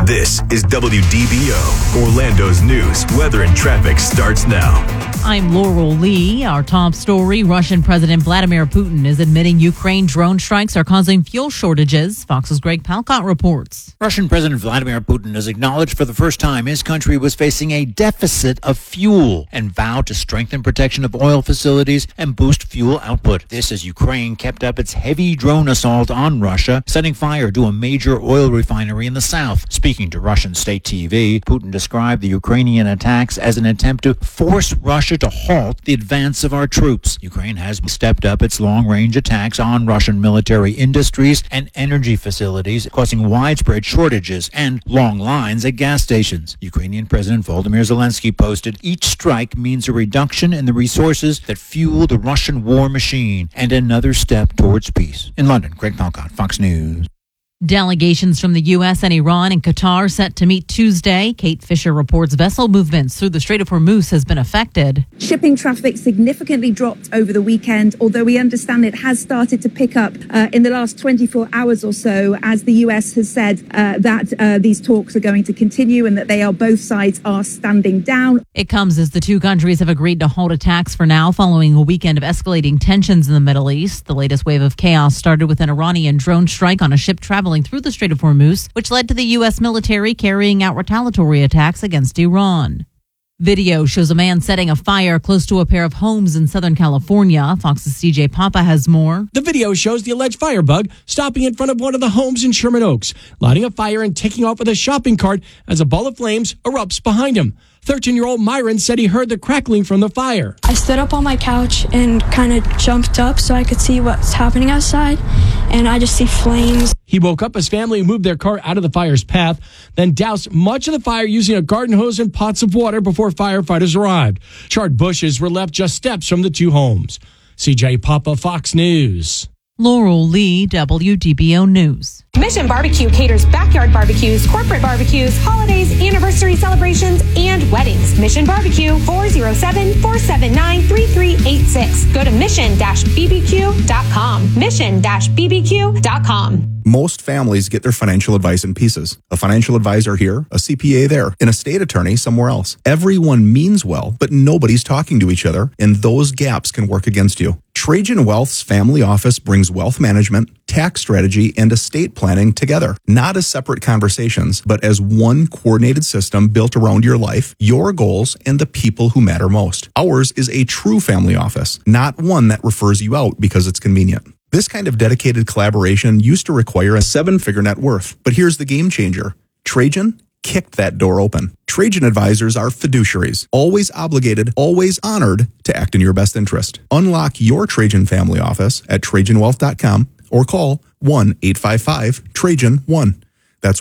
This is WDBO. Orlando's news, weather, and traffic starts now. I'm Laurel Lee. Our top story, Russian President Vladimir Putin is admitting Ukraine drone strikes are causing fuel shortages. Fox's Greg Palcott reports. Russian President Vladimir Putin has acknowledged for the first time his country was facing a deficit of fuel and vowed to strengthen protection of oil facilities and boost fuel output. This as Ukraine kept up its heavy drone assault on Russia, setting fire to a major oil refinery in the south. Speaking to Russian state TV, Putin described the Ukrainian attacks as an attempt to force Russia to halt the advance of our troops. Ukraine has stepped up its long-range attacks on Russian military industries and energy facilities, causing widespread shortages and long lines at gas stations. Ukrainian President Volodymyr Zelensky posted, "Each strike means a reduction in the resources that fuel the Russian war machine and another step towards peace." In London, Greg Palcott, Fox News. Delegations from the U.S. and Iran and Qatar set to meet Tuesday. Kate Fisher reports vessel movements through the Strait of Hormuz has been affected. Shipping traffic significantly dropped over the weekend, although we understand it has started to pick up in the last 24 hours or so, as the U.S. has said that these talks are going to continue and that both sides are standing down. It comes as the two countries have agreed to halt attacks for now following a weekend of escalating tensions in the Middle East. The latest wave of chaos started with an Iranian drone strike on a ship traveling through the Strait of Hormuz, which led to the U.S. military carrying out retaliatory attacks against Iran. Video shows a man setting a fire close to a pair of homes in Southern California. Fox's CJ Papa has more. The video shows the alleged firebug stopping in front of one of the homes in Sherman Oaks, lighting a fire and taking off with a shopping cart as a ball of flames erupts behind him. 13-year-old Myron said he heard the crackling from the fire. I stood up on my couch and kind of jumped up so I could see what's happening outside, and I just see flames. He woke up his family and moved their car out of the fire's path, then doused much of the fire using a garden hose and pots of water before firefighters arrived. Charred bushes were left just steps from the two homes. CJ Papa, Fox News. Laurel Lee, WDBO News. Mission Barbecue caters backyard barbecues, corporate barbecues, holidays, anniversary celebrations, and weddings. Mission Barbecue, 407-479-3386. Go to mission-bbq.com. Mission-bbq.com. Most families get their financial advice in pieces. A financial advisor here, a CPA there, an estate attorney somewhere else. Everyone means well, but nobody's talking to each other, and those gaps can work against you. Trajan Wealth's family office brings wealth management, tax strategy, and estate planning together, not as separate conversations, but as one coordinated system built around your life, your goals, and the people who matter most. Ours is a true family office, not one that refers you out because it's convenient. This kind of dedicated collaboration used to require a 7-figure net worth, but here's the game changer. Trajan kicked that door open. Trajan advisors are fiduciaries, always obligated, always honored to act in your best interest. Unlock your Trajan family office at TrajanWealth.com or call 1-855-TRAJAN-1. That's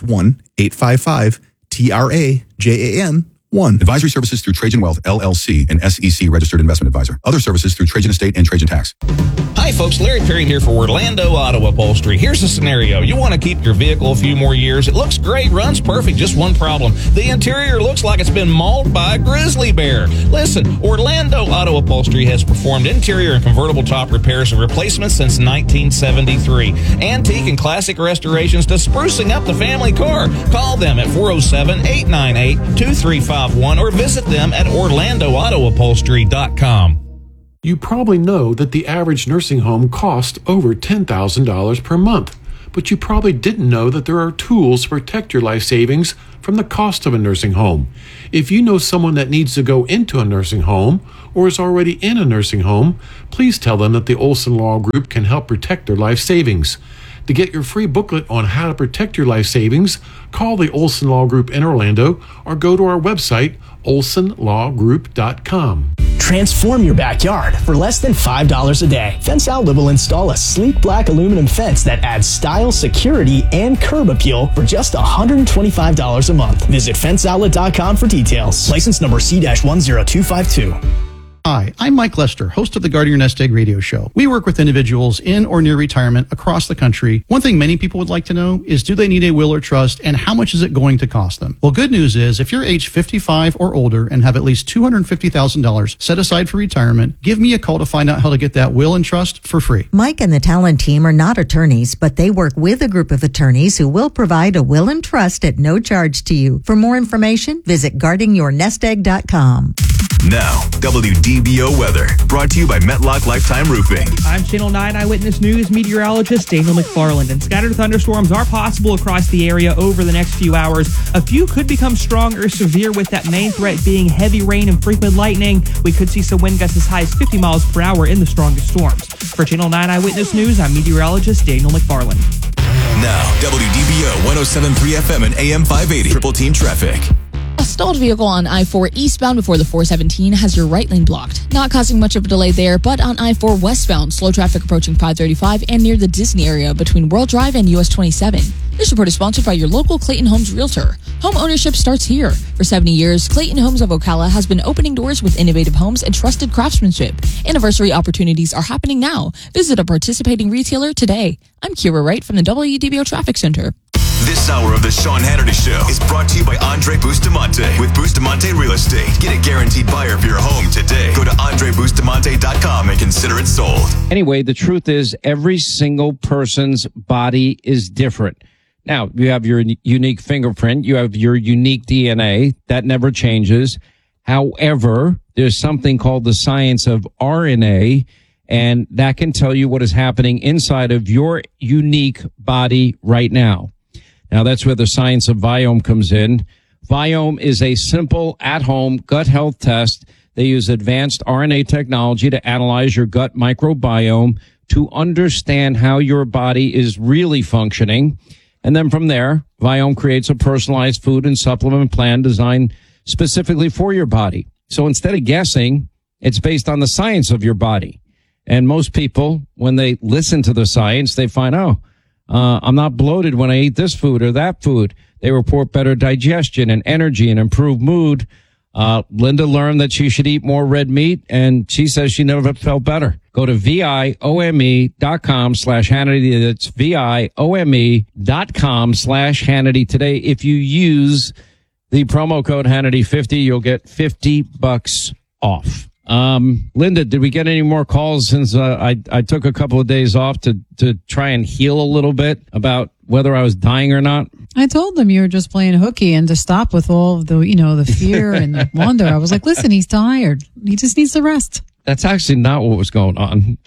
1-855-TRAJAN-1. Advisory services through Trajan Wealth, LLC, an SEC registered investment advisor. Other services through Trajan Estate and Trajan Tax. Hi, folks. Larry Perry here for Orlando Auto Upholstery. Here's the scenario. You want to keep your vehicle a few more years. It looks great, runs perfect. Just one problem. The interior looks like it's been mauled by a grizzly bear. Listen, Orlando Auto Upholstery has performed interior and convertible top repairs and replacements since 1973. Antique and classic restorations to sprucing up the family car. Call them at 407-898-2351 or visit them at orlandoautoupholstery.com. You probably know that the average nursing home costs over $10,000 per month, but you probably didn't know that there are tools to protect your life savings from the cost of a nursing home. If you know someone that needs to go into a nursing home or is already in a nursing home, please tell them that the Olson Law Group can help protect their life savings. To get your free booklet on how to protect your life savings, call the Olson Law Group in Orlando or go to our website, olsonlawgroup.com. Transform your backyard for less than $5 a day. Fence Outlet will install a sleek black aluminum fence that adds style, security, and curb appeal for just $125 a month. Visit fenceoutlet.com for details. License number C-10252. Hi, I'm Mike Lester, host of the Guarding Your Nest Egg radio show. We work with individuals in or near retirement across the country. One thing many people would like to know is, do they need a will or trust, and how much is it going to cost them? Well, good news is, if you're age 55 or older and have at least $250,000 set aside for retirement, give me a call to find out how to get that will and trust for free. Mike and the Talent team are not attorneys, but they work with a group of attorneys who will provide a will and trust at no charge to you. For more information, visit guardingyournestegg.com. Now, WDBO weather, brought to you by Metlock Lifetime Roofing. I'm Channel 9 Eyewitness News meteorologist Daniel McFarland, and scattered thunderstorms are possible across the area over the next few hours. A few could become strong or severe, with that main threat being heavy rain and frequent lightning. We could see some wind gusts as high as 50 miles per hour in the strongest storms. For Channel 9 Eyewitness News, I'm meteorologist Daniel McFarland. Now, WDBO 107.3 FM and AM 580. Triple Team Traffic. A stalled vehicle on I-4 eastbound before the 417 has your right lane blocked. Not causing much of a delay there, but on I-4 westbound, slow traffic approaching 535 and near the Disney area between World Drive and US 27. This report is sponsored by your local Clayton Homes Realtor. Home ownership starts here. For 70 years, Clayton Homes of Ocala has been opening doors with innovative homes and trusted craftsmanship. Anniversary opportunities are happening now. Visit a participating retailer today. I'm Kira Wright from the WDBO Traffic Center. This hour of the Sean Hannity Show is brought to you by Andre Bustamante with Bustamante Real Estate. Get a guaranteed buyer for your home today. Go to AndreBustamante.com and consider it sold. Anyway, the truth is every single person's body is different. Now, you have your unique fingerprint. You have your unique DNA. That never changes. However, there's something called the science of RNA, and that can tell you what is happening inside of your unique body right now. Now, that's where the science of Viome comes in. Viome is a simple, at-home gut health test. They use advanced RNA technology to analyze your gut microbiome to understand how your body is really functioning. And then from there, Viome creates a personalized food and supplement plan designed specifically for your body. So instead of guessing, it's based on the science of your body. And most people, when they listen to the science, they find, I'm not bloated when I eat this food or that food. They report better digestion and energy and improved mood. Linda learned that she should eat more red meat, and she says she never felt better. Go to viome.com/Hannity. That's viome.com/Hannity today. If you use the promo code Hannity50, you'll get $50 off. Linda, did we get any more calls since I took a couple of days off to try and heal a little bit about whether I was dying or not? I told them you were just playing hooky and to stop with all of the, the fear and the wonder. I was like, listen, he's tired. He just needs to rest. That's actually not what was going on.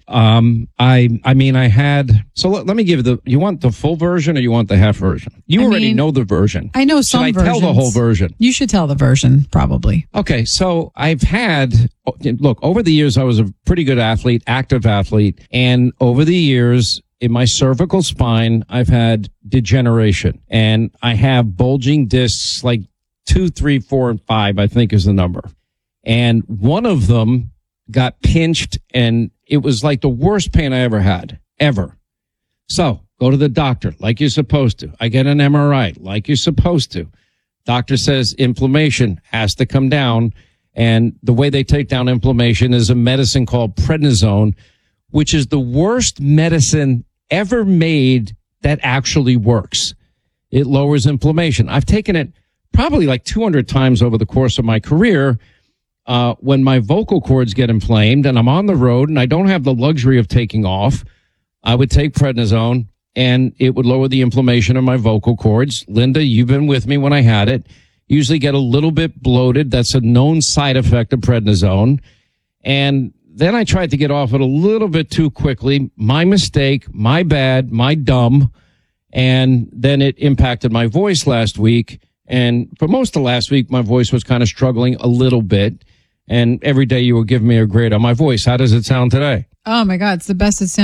So let me give you you want the full version or you want the half version? You already know the version. I know some versions. Should I tell the whole version? You should tell the version, probably. Okay. So over the years, I was a pretty good athlete, active athlete. And over the years, in my cervical spine, I've had degeneration, and I have bulging discs like 2, 3, 4, and 5, I think is the number. And one of them got pinched, and it was like the worst pain I ever had, ever. So go to the doctor like you're supposed to. I get an MRI like you're supposed to. Doctor says inflammation has to come down. And the way they take down inflammation is a medicine called prednisone, which is the worst medicine ever made that actually works. It lowers inflammation. I've taken it probably like 200 times over the course of my career. When my vocal cords get inflamed and I'm on the road and I don't have the luxury of taking off, I would take prednisone and it would lower the inflammation of my vocal cords. Linda, you've been with me when I had it. Usually get a little bit bloated. That's a known side effect of prednisone. And then I tried to get off it a little bit too quickly. My mistake, my bad, my dumb. And then it impacted my voice last week. And for most of last week, my voice was kind of struggling a little bit. And every day you were giving me a grade on my voice. How does it sound today? Oh, my God. It's the best it sounds.